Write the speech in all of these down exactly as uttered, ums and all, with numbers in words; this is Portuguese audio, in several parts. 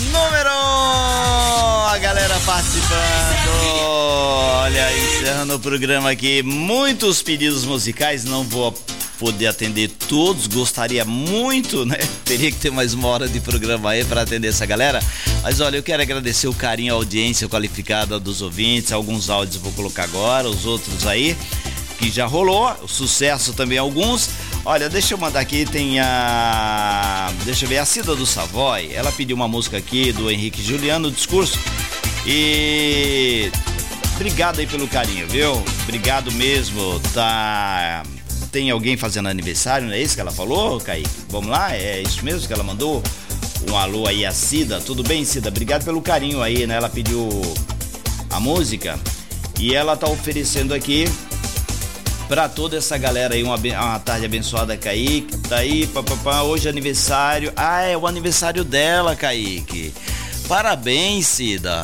número um, a galera participando. Olha, encerrando o programa aqui, muitos pedidos musicais, não vou poder atender todos, gostaria muito, né? Teria que ter mais uma hora de programa aí para atender essa galera. Mas olha, eu quero agradecer o carinho, a audiência qualificada dos ouvintes. Alguns áudios eu vou colocar agora, os outros aí que já rolou, o sucesso também alguns. Olha, deixa eu mandar aqui, tem a... Deixa eu ver, a Cida do Savoy, ela pediu uma música aqui do Henrique Juliano, o discurso. E... obrigado aí pelo carinho, viu? Obrigado mesmo, tá... Tem alguém fazendo aniversário, não é isso que ela falou, Kaique? Vamos lá, é isso mesmo que ela mandou? Um alô aí a Cida, tudo bem, Cida? Obrigado pelo carinho aí, né? Ela pediu a música e ela tá oferecendo aqui pra toda essa galera aí, uma, uma tarde abençoada, Kaique. Tá aí, papapá, hoje é aniversário. Ah, é o aniversário dela, Kaique. Parabéns, Cida.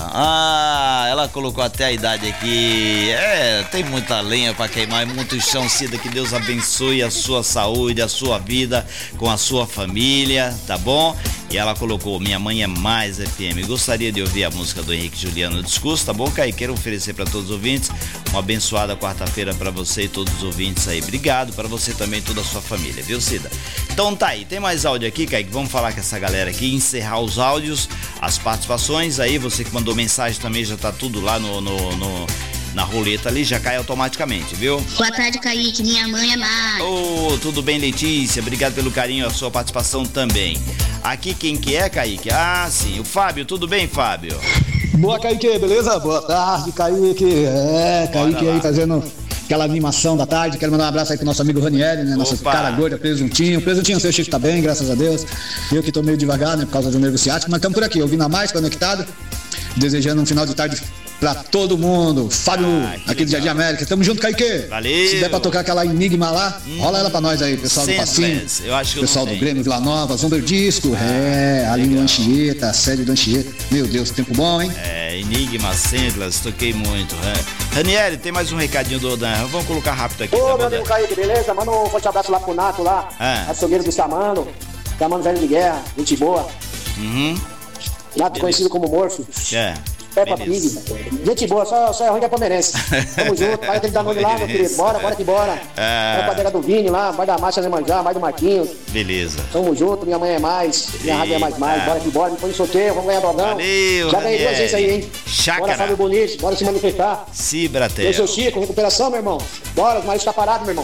Ah, ela colocou até a idade aqui. É, tem muita lenha pra queimar, muito chão, Cida. Que Deus abençoe a sua saúde, a sua vida com a sua família, tá bom? E ela colocou, minha mãe é mais F M. Gostaria de ouvir a música do Henrique Juliano, Discurso, tá bom, Kaique? Quero oferecer para todos os ouvintes uma abençoada quarta-feira para você e todos os ouvintes aí. Obrigado, para você também, toda a sua família, viu, Cida? Então tá aí, tem mais áudio aqui, Kaique? Vamos falar com essa galera aqui, encerrar os áudios, as participações aí, você que mandou mensagem também, já tá tudo lá no, no, no na roleta ali, já cai automaticamente, viu? Boa tarde, Kaique, minha mãe é mais. Ô, oh, tudo bem, Letícia? Obrigado pelo carinho, a sua participação também. Aqui quem que é, Kaique? Ah, sim, o Fábio, tudo bem, Fábio? Boa, Kaique, beleza? Boa tarde, Kaique. É, Kaique aí fazendo aquela animação da tarde. Quero mandar um abraço aí pro nosso amigo Ranieri, né? Nossa Opa. Cara gorda, presuntinho. Presuntinho, seu Chico tá bem, graças a Deus. Eu que tô meio devagar, né, por causa do nervo ciático, mas estamos por aqui, ouvindo a mais, conectado. Desejando um final de tarde pra todo mundo. Fábio, ah, aqui do Jardim América. Tamo junto, Kaique. Valeu. Se der pra tocar aquela Enigma lá, hum, rola ela pra nós aí, pessoal do Passinho. Eu acho que pessoal do Grêmio, Vila Nova, Zomber Disco. Ah, é, ali no Anchieta, a sede do Anchieta. Meu Deus, tempo bom, hein? É, Enigma, Sendlas, toquei muito. É. Ranieri, tem mais um recadinho do Dan. Vamos colocar rápido aqui. Ô, tá, meu amigo Kaique, beleza? Manda um forte abraço lá pro Nato lá. Ah. Açougueiro do Samano. Samano velho de guerra, gente boa. Uhum. Nato beleza. Conhecido como Morfo. É. Peppa Pig. Gente boa, só, só é ruim que é palmeirense. Tamo junto, vai aquele Danone lá, meu querido. Bora, bora que bora. É. Vai pra padeira do Vini lá, vai da Marcha Zemanjá, vai do Marquinhos. Beleza. Tamo junto, minha mãe é mais, minha rádio é mais mais. Bora que bora, me põe sorteio, vamos ganhar dogão. Valeu, já ganhei duas vezes aí, hein? Chácara. Bora, Fábio Bonito, bora se manifestar. Cibratel. Eu sou Chico, recuperação, meu irmão. Bora, o marido tá parado, meu irmão.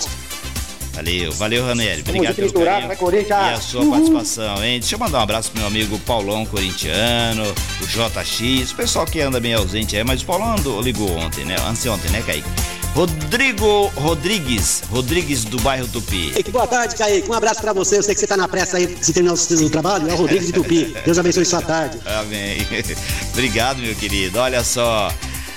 Valeu, valeu, Ranieri. Obrigado pelo carinho e a sua uhum. participação, hein? Deixa eu mandar um abraço pro meu amigo Paulão Corintiano, o J X, o pessoal que anda meio ausente aí, mas o Paulão andou, ligou ontem, né? Anteontem, né, Kaique? Rodrigo Rodrigues, Rodrigues do bairro Tupi. Boa tarde, Kaique. Um abraço pra você. Eu sei que você tá na pressa aí de terminar o trabalho. É o Rodrigues de Tupi. Deus abençoe sua tarde. Amém. Obrigado, meu querido. Olha só.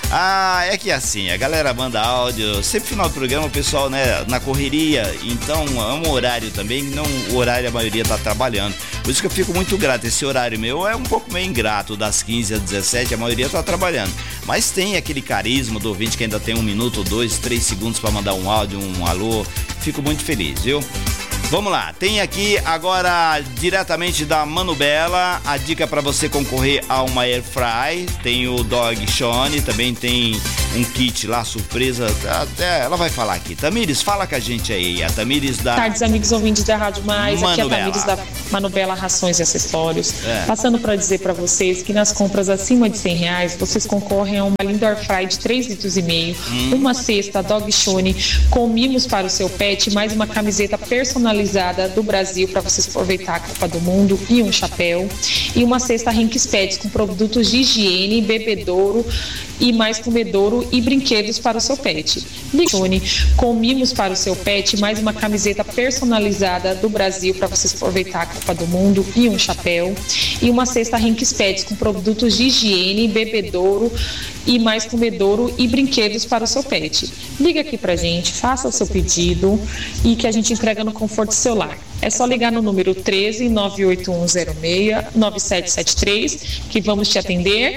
Ah, é que assim, a galera manda áudio, sempre final do programa o pessoal, né, na correria, então é um horário também, não o horário a maioria tá trabalhando, por isso que eu fico muito grato, esse horário meu é um pouco meio ingrato, das quinze às dezessete, a maioria tá trabalhando, mas tem aquele carisma do ouvinte que ainda tem um minuto, dois, três segundos para mandar um áudio, um alô, fico muito feliz, viu? Vamos lá, tem aqui agora diretamente da Mano Bela a dica para você concorrer a uma Air Fry, tem o Dog Shone, também tem um kit lá, surpresa, até ela vai falar aqui. Tamires, fala com a gente aí, a Tamires da... Boa tarde, amigos ouvintes da Rádio Mais, Mano aqui é a Bela. Tamires da Mano Bela Rações e Acessórios, é. passando para dizer para vocês que nas compras acima de cem reais, vocês concorrem a uma linda Air Fry de três litros e meio, hum. uma cesta Dog Shone com mimos para o seu pet, mais uma camiseta personalizada do Brasil para vocês aproveitar a Copa do Mundo e um chapéu, e uma cesta Rinks Pets com produtos de higiene, bebedouro e mais comedouro e brinquedos para o seu pet. Lichone com mimos para o seu pet, mais uma camiseta personalizada do Brasil para vocês aproveitar a Copa do Mundo e um chapéu, e uma cesta Rinks Pets com produtos de higiene, bebedouro e mais comedouro e brinquedos para o seu pet. Liga aqui pra gente, faça o seu pedido e que a gente entrega no conforto do seu lar. É só ligar no número treze, nove oito um zero seis, nove sete sete três que vamos te atender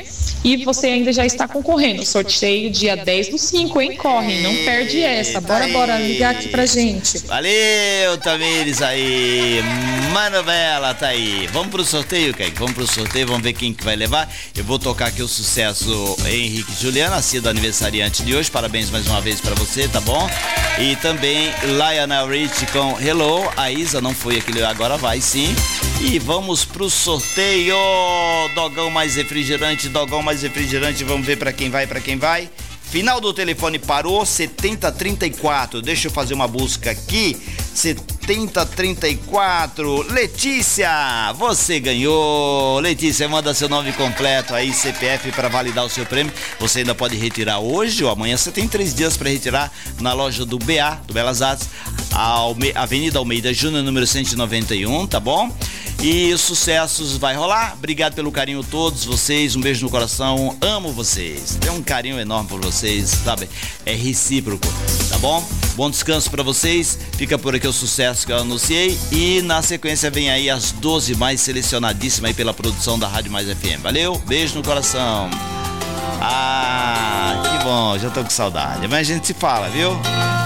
e você ainda já está concorrendo. Sorteio dia dez do cinco, hein? Corre, não perde essa. Bora, bora ligar aqui pra gente. Valeu, Tamires aí. Manovela tá aí. Vamos pro sorteio, Kaique? Vamos pro sorteio, vamos ver quem que vai levar. Eu vou tocar aqui o sucesso Henrique e Juliana, nascido aniversariante de hoje. Parabéns mais uma vez pra você, tá bom? E também Lionel Rich com Hello. A Isa não foi aquele, agora vai sim. E vamos pro sorteio. Dogão mais refrigerante, dogão mais refrigerante. Vamos ver pra quem vai, pra quem vai. Final do telefone parou, setenta trinta e quatro. Deixa eu fazer uma busca aqui. setenta trinta e quatro. Letícia, você ganhou. Letícia, manda seu nome completo aí, C P F para validar o seu prêmio. Você ainda pode retirar hoje ou amanhã. Você tem três dias para retirar na loja do B A, do Belas Artes, Avenida Almeida Júnior, número cento e noventa e um, tá bom? E os sucessos vai rolar. Obrigado pelo carinho todos vocês. Um beijo no coração. Amo vocês. Tenho um carinho enorme por vocês, sabe? É recíproco, tá bom? Bom descanso pra vocês. Fica por aqui o sucesso que eu anunciei. E na sequência vem aí as doze mais selecionadíssimas aí pela produção da Rádio Mais F M. Valeu? Beijo no coração. Ah, que bom. Já tô com saudade. Mas a gente se fala, viu?